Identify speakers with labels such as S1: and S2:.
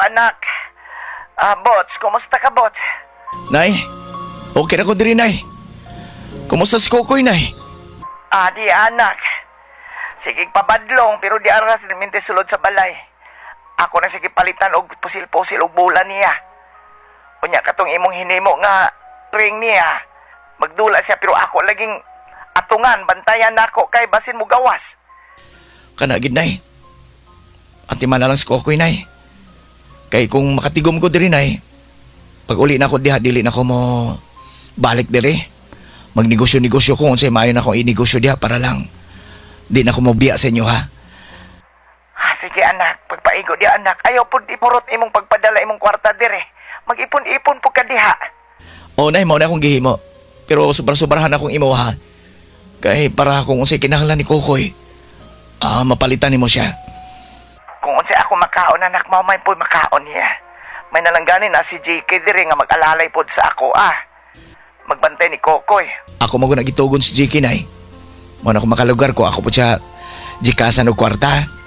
S1: anak. Bots, kumusta ka, Bots?
S2: Nay, okay na ko diri, Nay. Kumusta si Kokoy, Nay?
S1: Di anak. Sige pabadlong, pero di aras minti sulod sa balay. Ako na sige palitan og pusil-pusil og bulan niya. Unya katong imong hinimo nga ring niya. Magdula siya pero ako laging atungan, bantayan nako kay basin mo gawas.
S2: Kana gid, Nay. Antima na lang si Kokoy, Nay. Kay kung makatigom ko diri, Nay, pag uli na ko diha, dili na ko mo balik diri. Magnegosyo-negosyo ko kung sa'yo maayon akong inegosyo diha para lang di na ko mabiya sa inyo, ha?
S1: Sige anak, pagpaigo di anak. Ayaw po ipurot imong pagpadala imong kwarta dire. Mag-ipon-ipon po ka diha.
S2: O, Nay, mauna akong gihimo. Pero sobra-sobrahan akong imo, ha? Kay para kung unsay kinahanglan ni Kokoy, mapalitan nimo siya.
S1: Kung unsay ako makaon anak, mamay po makaon niya. May nalangganin na si JK dire nga mag-alalay pod sa ako magbantay ni Kokoy.
S2: Ako mo nagitugon si JK, Nay. Muna ako makalugar ko, ako po siya jikasan og kwarta.